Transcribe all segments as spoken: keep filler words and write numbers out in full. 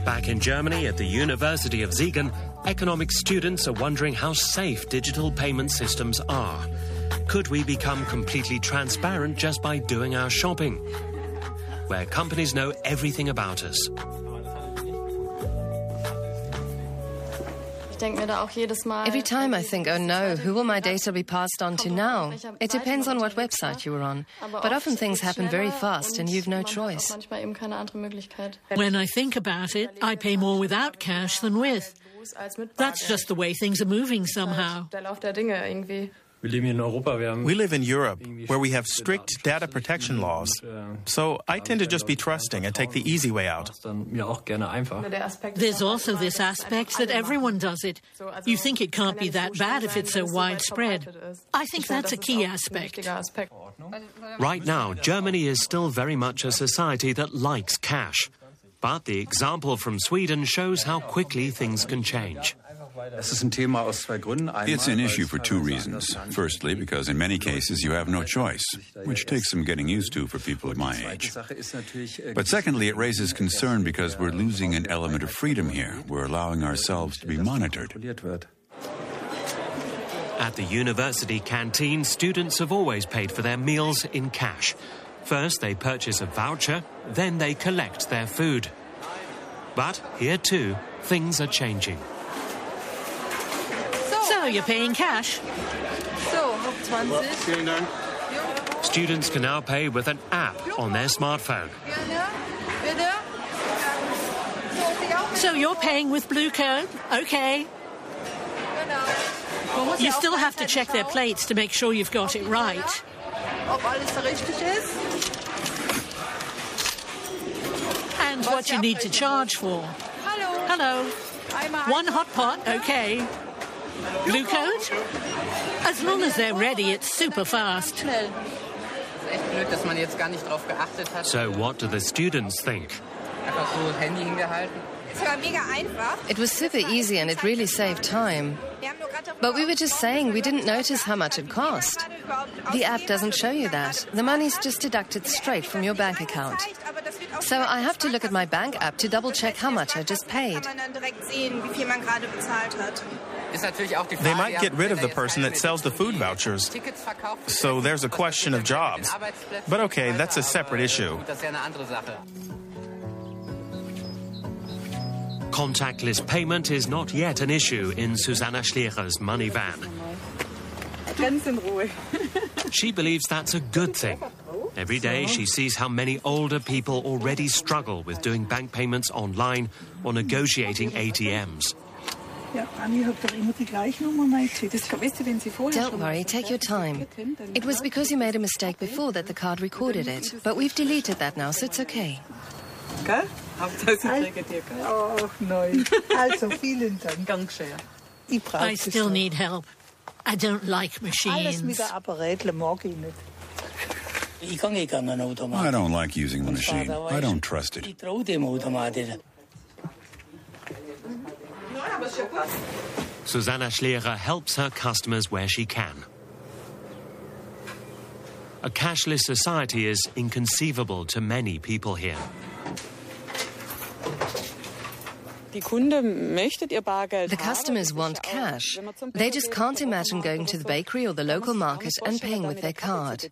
Back in Germany at the University of Siegen, economics students are wondering how safe digital payment systems are. Could we become completely transparent just by doing our shopping? Where companies know everything about us. Every time I think, oh no, who will my data be passed on to now? It depends on what website you were on. But often things happen very fast and you've no choice. When I think about it, I pay more without cash than with. That's just the way things are moving somehow. We live in Europe, where we have strict data protection laws. So I tend to just be trusting and take the easy way out. There's also this aspect that everyone does it. You think it can't be that bad if it's so widespread. I think that's a key aspect. Right now, Germany is still very much a society that likes cash. But the example from Sweden shows how quickly things can change. It's an issue for two reasons. Firstly, because in many cases you have no choice, which takes some getting used to for people of my age. But secondly, it raises concern because we're losing an element of freedom here. We're allowing ourselves to be monitored. At the university canteen, students have always paid for their meals in cash. First, they purchase a voucher, then they collect their food. But here too, things are changing. So you're paying cash? Students can now pay with an app on their smartphone. So you're paying with Blue Code? Okay. You still have to check their plates to make sure you've got it right. And what you need to charge for. Hello. One hot pot, okay. Blue Code? As long as they're ready, it's super fast. So what do the students think? It was super easy and it really saved time. But we were just saying we didn't notice how much it cost. The app doesn't show you that. The money's just deducted straight from your bank account. So I have to look at my bank app to double-check how much I just paid. They might get rid of the person that sells the food vouchers. So there's a question of jobs. But okay, that's a separate issue. Contactless payment is not yet an issue in Susanna Schlerer's money van. She believes that's a good thing. Every day she sees how many older people already struggle with doing bank payments online or negotiating A T Ms. Don't worry, take your time. It was because you made a mistake before that the card recorded it. But we've deleted that now, so it's okay. I still need help. I don't like machines. I don't like using the machine. I don't trust it. Susanna Schlerer helps her customers where she can. A cashless society is inconceivable to many people here. The customers want cash. They just can't imagine going to the bakery or the local market and paying with their card.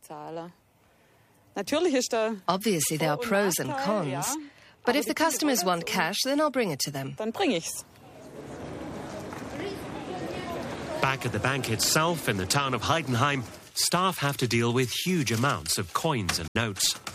Obviously, there are pros and cons. But if the customers want cash, then I'll bring it to them. Back at the bank itself in the town of Heidenheim, staff have to deal with huge amounts of coins and notes.